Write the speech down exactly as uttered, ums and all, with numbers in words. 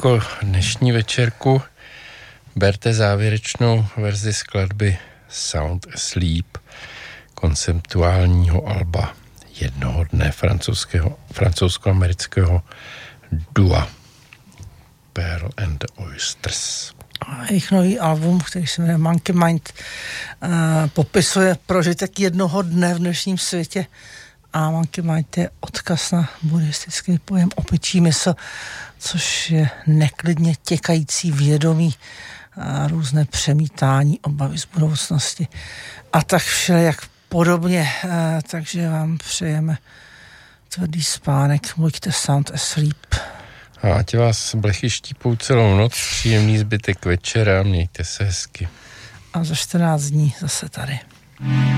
Jako dnešní večerku berte závěrečnou verzi skladby Sound Asleep konceptuálního alba jednoho dne francouzského, francouzsko-amerického dua Pearl and the Oysters. Jejich nový album, který se jmenuje Monkey Mind, uh, popisuje prožitek jednoho dne v dnešním světě a Monkey Mind je odkaz na buddhistický pojem opičí mysl, což je neklidně těkající vědomí a různé přemítání, obavy z budoucnosti a tak všelijak podobně, uh, takže vám přejeme tvrdý spánek, buďte sound asleep. A ať vás blechy štípou celou noc, příjemný zbytek večera, mějte se hezky. A za čtrnáct dní zase tady.